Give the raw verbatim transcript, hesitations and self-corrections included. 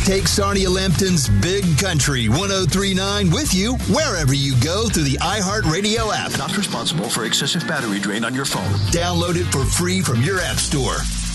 Take Sarnia Lambton's Big Country one oh three point nine with you wherever you go through the iHeartRadio app. Not responsible for excessive battery drain on your phone. Download it for free from your app store.